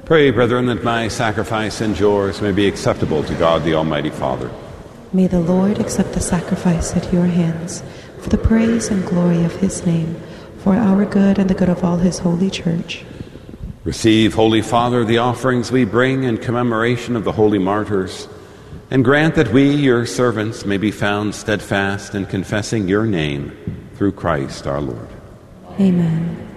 Pray, brethren, that my sacrifice and yours may be acceptable to God the Almighty Father. May the Lord accept the sacrifice at your hands for the praise and glory of his name, for our good and the good of all his holy church. Receive, Holy Father, the offerings we bring in commemoration of the holy martyrs, and grant that we, your servants, may be found steadfast in confessing your name through Christ our Lord. Amen.